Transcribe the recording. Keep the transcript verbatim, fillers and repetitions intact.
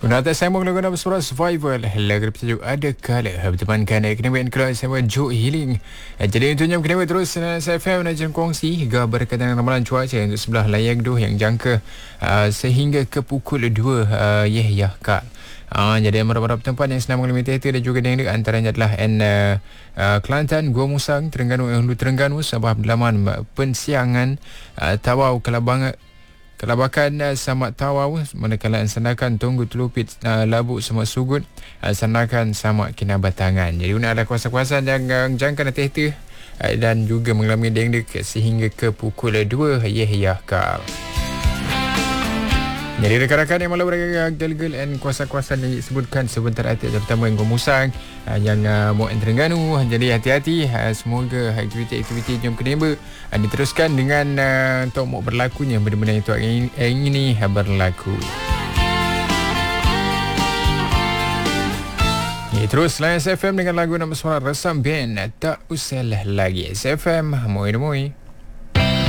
Penata saya mau lagu nama suara survival. Lagu bertajuk Ada Kala bertemankan Akademi Kelas sama Joe Healing. Jadi untuknya Akademi terus saya F M nak kongsi hingga berkaitan dengan ramalan cuaca untuk sebelah layak doh yang jangka uh, sehingga ke pukul dua uh, yeh yah kak. Uh, jadi beberapa tempat yang senang mengalami teater dan juga yang antaranya adalah N uh, uh, Kelantan, Gua Musang, Terengganu, Hulu Terengganu, Sabah Bedalaman, Pensiangan, uh, Tawau, Kelabangan, Kelabakan, uh, Samak Tawau, manakala Sandakan, Tunggu Telupit, uh, Labuk, Samak Sugut, uh, Sandakan, Samak Kinabatangan. Jadi ada kawasan-kawasan yang uh, jangka dan teater uh, dan juga mengalami dengdek sehingga ke pukul dua yeh yah kal. Jadi rakan-rakan yang mahu berada gel-gel dan kuasa-kuasa yang disebutkan sebentar hati, terutama yang Gomusang, yang uh, Muat Terengganu. Jadi hati-hati, uh, semoga aktiviti-aktiviti jom keneba uh, diteruskan dengan uh, untuk mau berlakunya benda-benda itu yang ini uh, berlaku. Ya, terus layan S F M dengan lagu nama suara Resam Band Tak Usahlah Lagi. S F M, moi-moi.